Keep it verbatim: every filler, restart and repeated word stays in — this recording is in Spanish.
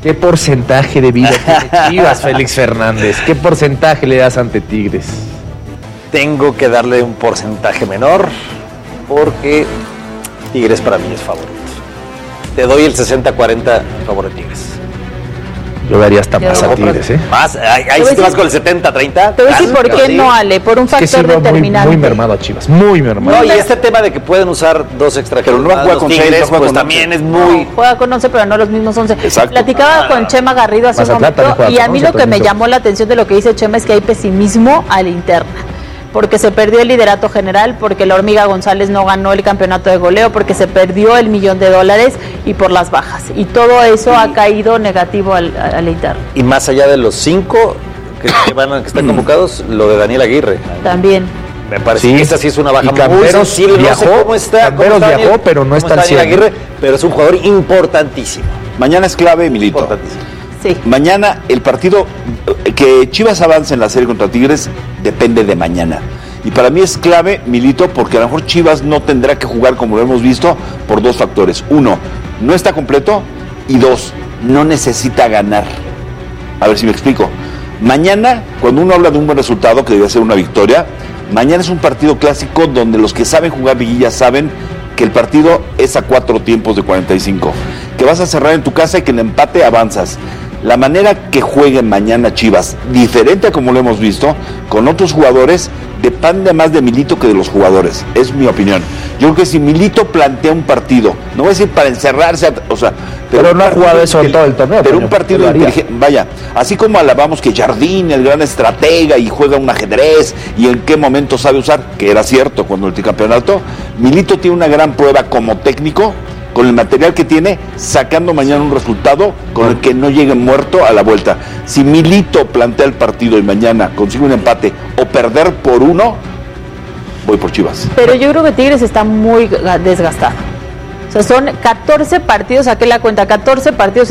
¿Qué porcentaje de vida tiene Chivas, Félix Fernández? ¿Qué porcentaje le das ante Tigres? Tengo que darle un porcentaje menor porque Tigres para mí es favorito. Te doy el sesenta cuarenta a favor de Tigres. Yo daría hasta más a Tigres, ¿eh? Más, ahí, ahí sí te vas con el setenta treinta. Te voy a decir por qué no, Ale, por un factor es que sí, determinante. Muy, muy mermado a Chivas, muy mermado. No, y este tema de que pueden usar dos extranjeros, pero no juega con Tigres, seis, no juega pues con también once. es muy... No, juega con once, pero no los mismos once. Exacto. Platicaba con Chema Garrido hace un Mazatlán también momento juega y a con mí once, lo que me también. llamó la atención de lo que dice Chema es que hay pesimismo a la interna. Porque se perdió el liderato general, porque la Hormiga González no ganó el campeonato de goleo, porque se perdió el millón de dólares y por las bajas. Y todo eso ha caído negativo al, a la interna. Y más allá de los cinco que, que, van, que están convocados, lo de Daniel Aguirre. También. Me parece Sí. que esa sí es una baja Y muy Camberos sensible. viajó, No sé cómo está, Camberos cómo está viajó, Daniel, pero no cómo está al Daniel cien. Aguirre, pero es un jugador importantísimo. Mañana es clave, Milito. Importantísimo. Sí. Mañana el partido, que Chivas avance en la serie contra Tigres, depende de mañana. Y para mí es clave, Milito, porque a lo mejor Chivas no tendrá que jugar como lo hemos visto por dos factores. Uno, no está completo, y dos, no necesita ganar. A ver si me explico. Mañana, cuando uno habla de un buen resultado, que debe ser una victoria, mañana es un partido clásico donde los que saben jugar liguilla saben que el partido es a cuatro tiempos de cuarenta y cinco. Que vas a cerrar en tu casa y que en empate avanzas. La manera que jueguen mañana Chivas, diferente a como lo hemos visto, con otros jugadores, depende más de Milito que de los jugadores. Es mi opinión. Yo creo que si Milito plantea un partido, no voy a decir para encerrarse, a, o sea... Pero un no ha partido jugado eso en todo el torneo, Pero Toño, un partido lo haría. inteligente. Vaya, así como alabamos que Jardín, el gran estratega, y juega un ajedrez, y en qué momento sabe usar, que era cierto cuando el tricampeonato, Milito tiene una gran prueba como técnico, con el material que tiene, sacando mañana un resultado con el que no llegue muerto a la vuelta. Si Milito plantea el partido y mañana consigue un empate o perder por uno, voy por Chivas. Pero yo creo que Tigres está muy desgastado. O sea, son catorce partidos, saqué la cuenta, catorce partidos